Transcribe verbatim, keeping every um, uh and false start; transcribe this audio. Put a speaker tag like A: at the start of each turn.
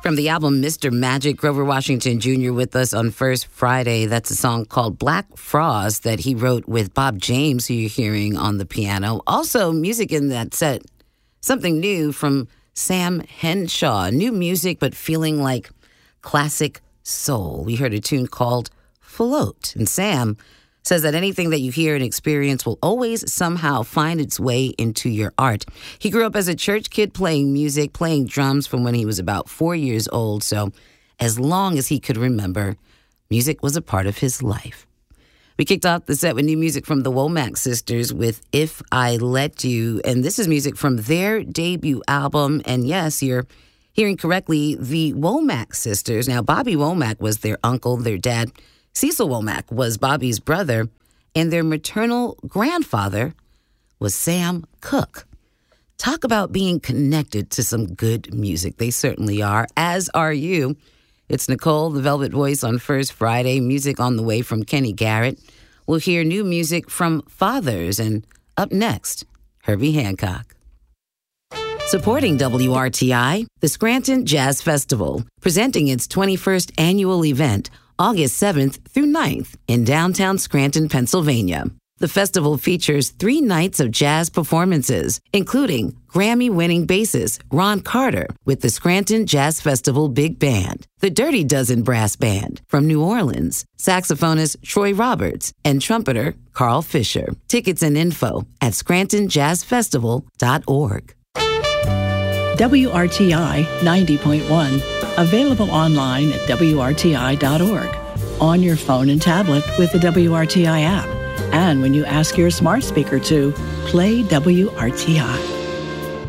A: From the album Mister Magic, Grover Washington Junior with us on First Friday. That's a song called Black Frost that he wrote with Bob James, who you're hearing on the piano. Also, music in that set, something new from Sam Henshaw. New music, but feeling like classic soul. We heard a tune called Float. And Sam says that anything that you hear and experience will always somehow find its way into your art. He grew up as a church kid playing music, playing drums from when he was about four years old. So as long as he could remember, music was a part of his life. We kicked off the set with new music from the Womack Sisters with If I Let You. And this is music from their debut album. And yes, you're hearing correctly, the Womack Sisters. Now, Bobby Womack was their uncle, their dad. Cecil Womack was Bobby's brother, and their maternal grandfather was Sam Cooke. Talk about being connected to some good music. They certainly are, as are you. It's Nicole, the Velvet Voice, on First Friday. Music on the way from Kenny Garrett. We'll hear new music from Fathers, and up next, Herbie Hancock. Supporting W R T I, the Scranton Jazz Festival, presenting its twenty-first annual event, August seventh through ninth in downtown Scranton, Pennsylvania. The festival features three nights of jazz performances, including Grammy-winning bassist Ron Carter with the Scranton Jazz Festival Big Band, the Dirty Dozen Brass Band from New Orleans, saxophonist Troy Roberts, and trumpeter Carl Fisher. Tickets and info at scranton jazz festival dot org.
B: W R T I ninety point one, available online at W R T I dot org, on your phone and tablet with the W R T I app, and when you ask your smart speaker to play W R T I.